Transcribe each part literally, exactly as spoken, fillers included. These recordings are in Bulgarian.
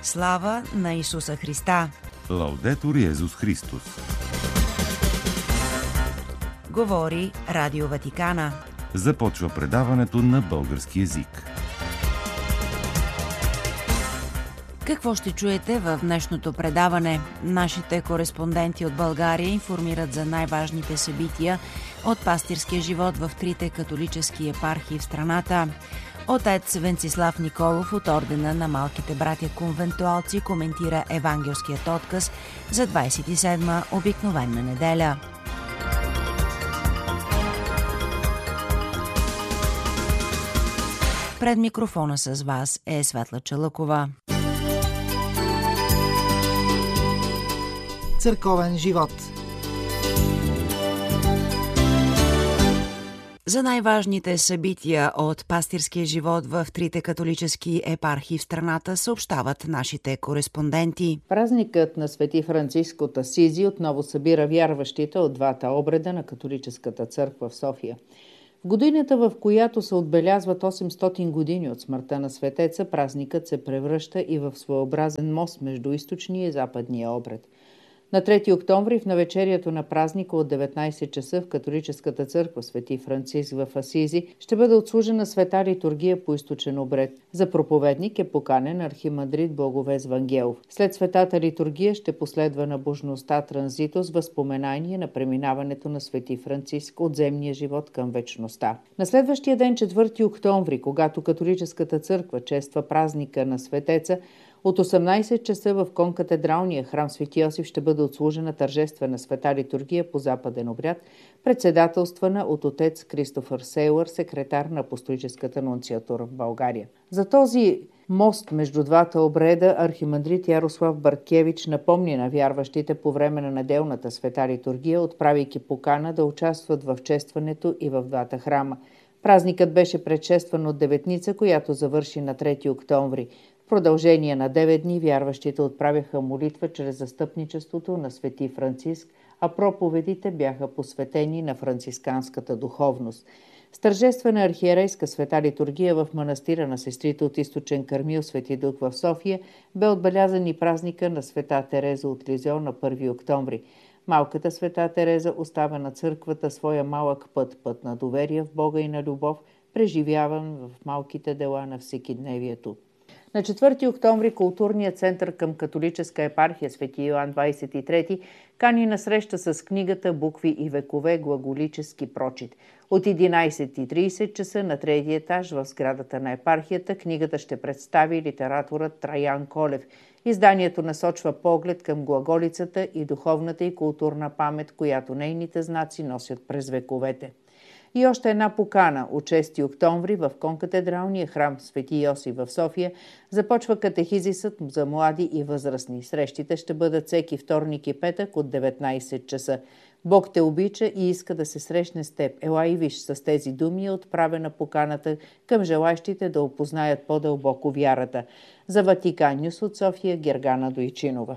Слава на Исуса Христа! Лаудетур Йезус Христос! Говори Радио Ватикана. Започва предаването на български език. Какво ще чуете в днешното предаване? Нашите кореспонденти от България информират за най-важните събития от пастирския живот в трите католически епархии в страната. Отец Венцислав Николов от Ордена на малките братя конвентуалци коментира евангелският отказ за двадесет и седма обикновена неделя. Пред микрофона с вас е Светла Чалъкова. Църковен живот. За най-важните събития от пастирския живот в трите католически епархии в страната съобщават нашите кореспонденти. Празникът на Свети Франциск от Асизи отново събира вярващите от двата обреда на католическата църква в София. В годината, в която се отбелязват осемстотин години от смъртта на светеца, празникът се превръща и в своеобразен мост между източния и западния обред. На трети октомври в навечерието на празника от деветнадесет часа в католическата църква Свети Франциск в Асизи ще бъде отслужена света литургия по източен обред. За проповедник е поканен архимандрит Благовест Вангелов. След светата литургия ще последва набожността транзито с възпоменание на преминаването на Свети Франциск от земния живот към вечността. На следващия ден, четвърти октомври, когато католическата църква чества празника на светеца, от осемнадесет часа в конкатедралния храм Свети Йосиф ще бъде отслужена тържествена света литургия по западен обряд, председателствана от отец Кристофър Сейлър, секретар на апостолическата нунциатура в България. За този мост между двата обреда архимандрит Ярослав Баркевич напомни на вярващите по време на неделната света литургия, отправяйки покана да участват в честването и в двата храма. Празникът беше предшестван от деветница, която завърши на трети октомври. В продължение на девет дни вярващите отправяха молитва чрез застъпничеството на Свети Франциск, а проповедите бяха посветени на францисканската духовност. С тържествена архиерейска света литургия в манастира на сестрите от Източен Кармил Свети Дух в София бе отбелязан и празника на света Тереза от Лизьо на първи октомври. Малката света Тереза оставя на църквата своя малък път, път на доверие в Бога и на любов, преживяван в малките дела на всекидневието. На четвърти октомври културният център към католическа епархия Свети Йоан двадесет и трети кани на среща с книгата «Букви и векове. Глаголически прочит». От единадесет и тридесет часа на трети етаж в сградата на епархията книгата ще представи литераторът Траян Колев. Изданието насочва поглед към глаголицата и духовната и културна памет, която нейните знаци носят през вековете. И още една покана. От шести октомври в конкатедралния храм Свети Йосиф в София започва катехизисът за млади и възрастни. Срещите ще бъдат всеки вторник и петък от деветнадесет часа. Бог те обича и иска да се срещне с теб. Ела и виж, с тези думи е отправена поканата към желащите да опознаят по-дълбоко вярата. За Ватикан Нюс от София, Гергана Дойчинова.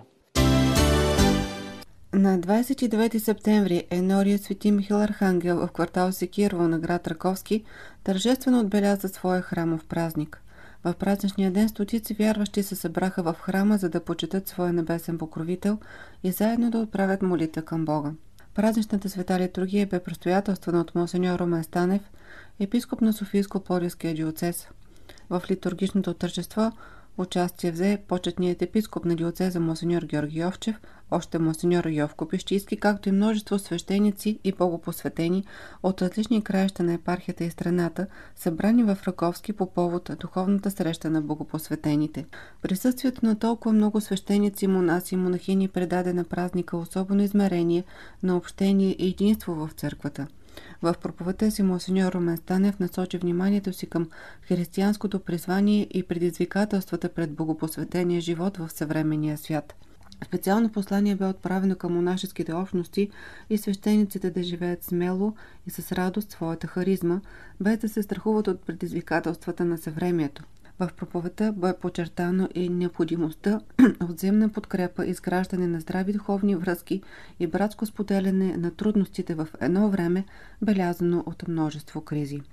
На двадесет и девети септември Енорият Свети Михаил Архангел в квартал Секирово на град Раковски тържествено отбеляза своя храмов празник. В празничния ден стотици вярващи се събраха в храма, за да почетат своя небесен покровител и заедно да отправят молитва към Бога. Празничната света литургия бе предстоятелствана от монсеньор Румен Станев, епископ на Софийско-Пловдивския диоцез. В литургичното тържество участие взе почетният епископ на диоцеза монсеньор Георги Йовчев, още монсеньор Йовко Пещийски, както и множество свещеници и богопосветени от различни краища на епархията и страната, събрани в Раковски по повод духовната среща на богопосветените. Присъствието на толкова много свещеници, монаси и монахини придаде на празника особено измерение на общение и единство в църквата. В проповедта си монсеньор Румен Станев насочи вниманието си към християнското призвание и предизвикателствата пред богопосветения живот в съвременния свят. Специално послание бе отправено към монашеските общности и свещениците да живеят смело и с радост своята харизма, без да се страхуват от предизвикателствата на съвремието. В проповедта бе подчертано и необходимостта от взаимна подкрепа, изграждане на здрави духовни връзки и братско споделяне на трудностите в едно време, белязано от множество кризи.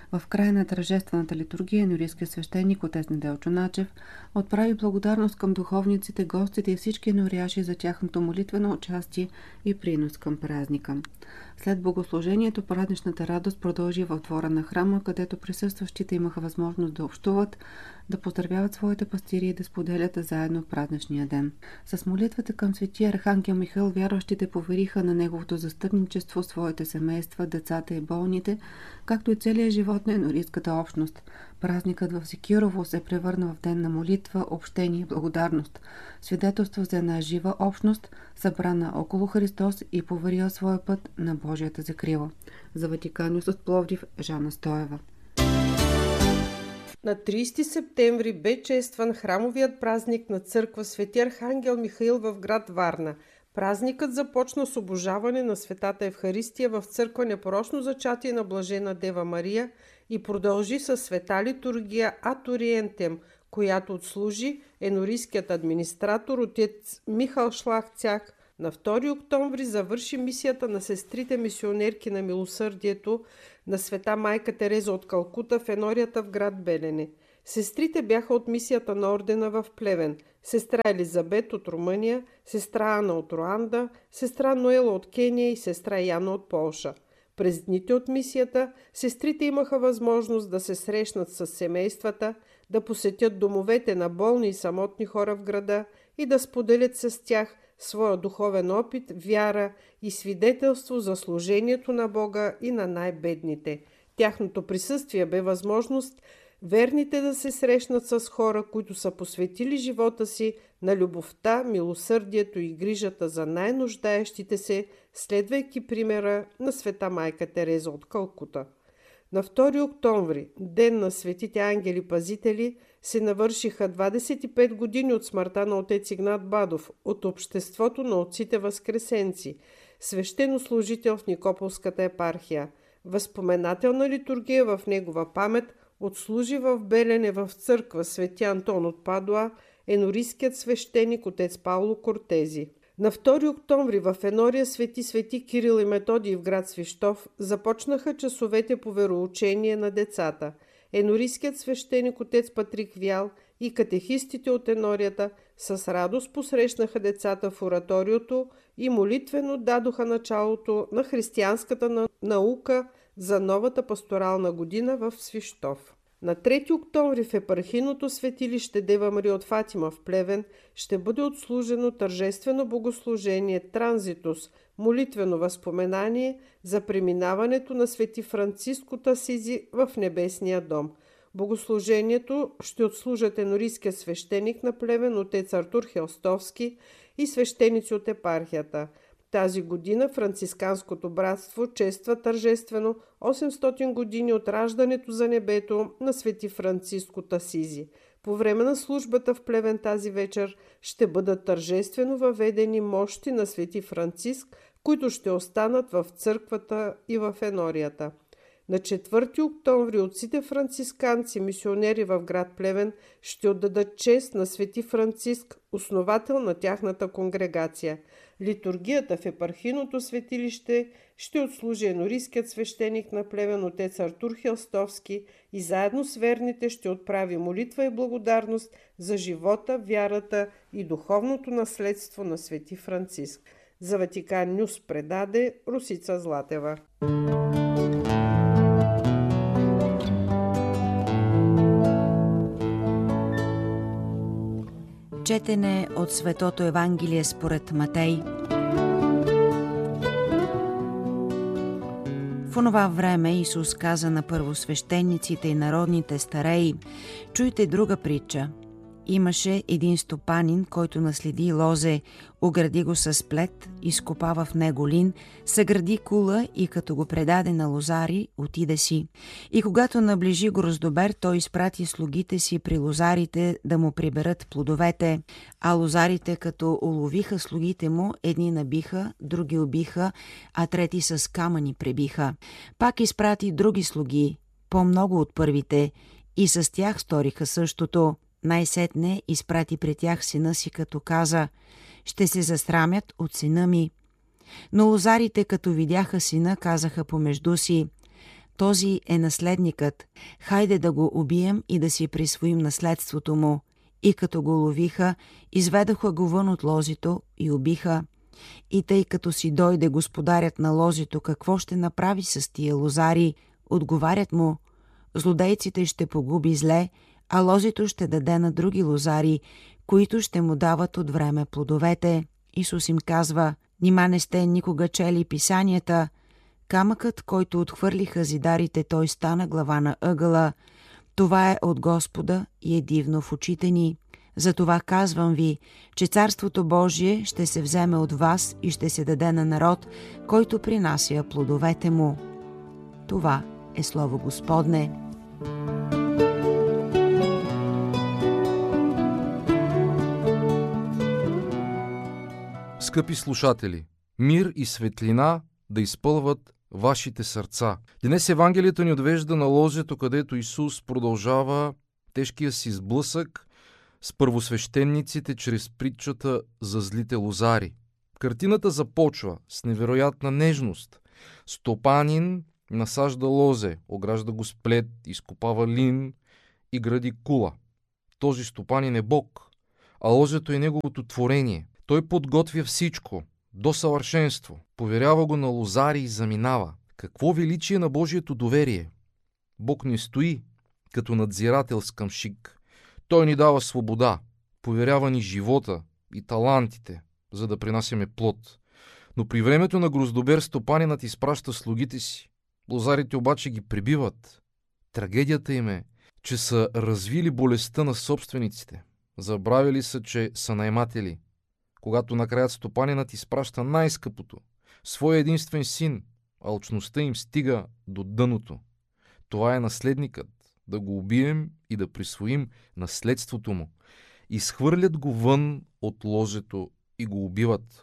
В края на тържествената литургия енорийският свещеник отец Неделчо Начев отправи благодарност към духовниците, гостите и всички еноряши за тяхното молитвено участие и принос към празника. След богослужението празничната радост продължи в двора на храма, където присъстващите имаха възможност да общуват, да поздравяват своите пастири и да споделят заедно празничния ден. С молитвата към светия архангел Михаил вярващите повериха на неговото застъпничество своите семейства, децата и болните, както и целият живот на енорийската общност. Празникът в Секирово се превърна в ден на молитва, общение и благодарност. Свидетелство за една жива общност, събрана около Христос и поверила своя път на Божията закрила. За Ватикан Нюс от Пловдив, Жана Стоева. На тридесети септември бе честван храмовият празник на църква Свети Архангел Михаил в град Варна. Празникът започна с обожаване на Светата Евхаристия в църква Непорочно зачатие на Блажена Дева Мария и продължи със света литургия Ad Orientem, която отслужи енорийският администратор отец Михал Шлахцяк. На втори октомври завърши мисията на сестрите мисионерки на милосърдието на Света майка Тереза от Калкута в енорията в град Белене. Сестрите бяха от мисията на ордена в Плевен, сестра Елизабет от Румъния, сестра Ана от Руанда, сестра Ноела от Кения и сестра Яна от Полша. През дните от мисията сестрите имаха възможност да се срещнат с семействата, да посетят домовете на болни и самотни хора в града и да споделят с тях своя духовен опит, вяра и свидетелство за служението на Бога и на най-бедните. Тяхното присъствие бе възможност верните да се срещнат с хора, които са посветили живота си на любовта, милосърдието и грижата за най-нуждаещите се, следвайки примера на Света майка Тереза от Калкута. На втори октомври, ден на светите ангели-пазители, се навършиха двадесет и пет години от смъртта на отец Игнат Бадов от Обществото на отците възкресенци, свещенослужител в Никополската епархия. Възпоменателна литургия в негова памет отслужи в Белене в църква Свети Антон от Падуа енорийският свещеник отец Пауло Кортези. На втори октомври в енория Свети Свети Кирил и Методий в град Свищов започнаха часовете по вероучение на децата. Енорийският свещеник отец Патрик Вял и катехистите от енорията с радост посрещнаха децата в ораториото и молитвено дадоха началото на християнската наука за новата пасторална година в Свищов. На трети октомври в епархийното светилище Дева Мария от Фатима в Плевен ще бъде отслужено тържествено богослужение Транзитус, молитвено възпоменание за преминаването на свети Франциск от Асизи в Небесния дом. Богослужението ще отслужат енорийския свещеник на Плевен отец Артур Хелстовски и свещеници от епархията. Тази година францисканското братство чества тържествено осемстотин години от раждането за небето на свети Франциск от Асизи. По време на службата в Плевен тази вечер ще бъдат тържествено въведени мощи на свети Франциск, които ще останат в църквата и в енорията. На четвърти октомври отците францисканци, мисионери в град Плевен, ще отдадат чест на свети Франциск, основател на тяхната конгрегация. Литургията в епархийното светилище ще отслужи енорийският свещеник на Плевен отец Артур Хелстовски и заедно с верните ще отправи молитва и благодарност за живота, вярата и духовното наследство на свети Франциск. За Ватикан Нюс предаде Русица Златева. Четене от Светото Евангелие според Матей. В онова време Исус каза на първосвещениците и народните стареи: чуйте друга притча. Имаше един стопанин, който наследи лозе, огради го с плет, изкопа в него лин, съгради кула и като го предаде на лозари, отиде си. И когато наближи гроздобер, той изпрати слугите си при лозарите да му приберат плодовете, а лозарите, като уловиха слугите му, едни набиха, други убиха, а трети с камъни пребиха. Пак изпрати други слуги, по-много от първите, и с тях сториха същото. Най-сетне изпрати при тях сина си, като каза: ще се засрамят от сина ми. Но лозарите, като видяха сина, казаха помежду си: Този е наследникът. Хайде да го убием и да си присвоим наследството му. И като го ловиха, изведоха го вън от лозито и убиха. И тъй като си дойде господарят на лозито, какво ще направи с тия лозари? Отговарят му: злодейците ще погуби зле, а лозито ще даде на други лозари, които ще му дават от време плодовете. Исус им казва: нима не сте никога чели писанията? Камъкът, който отхвърлиха зидарите, той стана глава на ъгъла. Това е от Господа и е дивно в очите ни. Затова казвам ви, че Царството Божие ще се вземе от вас и ще се даде на народ, който принася плодовете му. Това е Слово Господне. Скъпи слушатели, мир и светлина да изпълват вашите сърца. Днес Евангелието ни отвежда на лозето, където Исус продължава тежкия си сблъсък с първосвещениците чрез притчата за злите лозари. Картината започва с невероятна нежност. Стопанин насажда лозе, огражда го с плет, изкопава лин и гради кула. Този стопанин е Бог, а лозето е неговото творение. Той подготвя всичко до съвършенство, поверява го на лозари и заминава. Какво величие на Божието доверие! Бог не стои като надзирател с камшик. Той ни дава свобода, поверява ни живота и талантите, за да принасяме плод. Но при времето на гроздобер стопанинът изпраща слугите си. Лозарите обаче ги пребиват. Трагедията им е, че са развили болестта на собствениците. Забравили са, че са наематели. Когато накрая стопанинът изпраща най-скъпото, своя единствен син, алчността им стига до дъното. Това е наследникът, да го убием и да присвоим наследството му. Изхвърлят го вън от ложето и го убиват.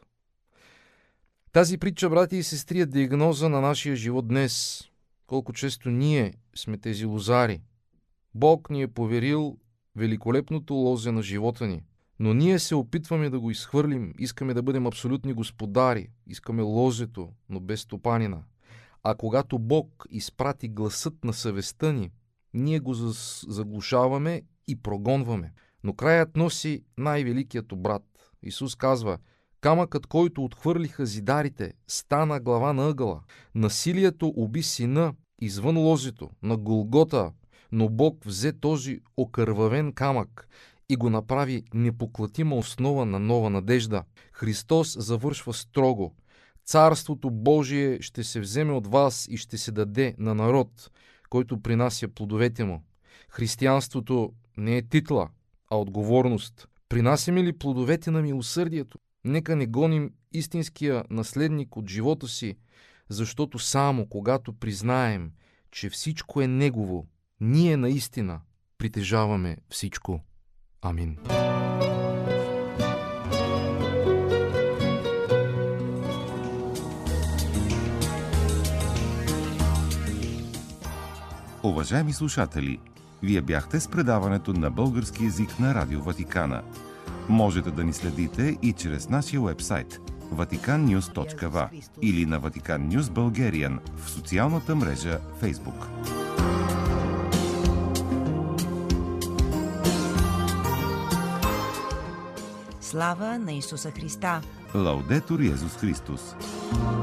Тази притча, брати и сестри, е диагноза на нашия живот днес. Колко често ние сме тези лозари. Бог ни е поверил великолепното лозе на живота ни. Но ние се опитваме да го изхвърлим, искаме да бъдем абсолютни господари, искаме лозето, но без стопанина. А когато Бог изпрати гласът на съвестта ни, ние го заглушаваме и прогонваме. Но краят носи най-великият обрат. Исус казва: камъкът, който отхвърлиха зидарите, стана глава на ъгъла. Насилието уби сина извън лозето, на Голгота, но Бог взе този окървавен камък и го направи непоклатима основа на нова надежда. Христос завършва строго: Царството Божие ще се вземе от вас и ще се даде на народ, който принася плодовете му. Християнството не е титла, а отговорност. Принасяме ли плодовете на милосърдието? Нека не гоним истинския наследник от живота си, защото само когато признаем, че всичко е Негово, ние наистина притежаваме всичко. Амин. Уважаеми слушатели, вие бяхте с предаването на български език на Радио Ватикана. Можете да ни следите и чрез нашия уебсайт ватикан нюз точка ви ей или на Vatican News Bulgarian в социалната мрежа Facebook. Слава на Исуса Христа! Лаудетур Йезус Христос!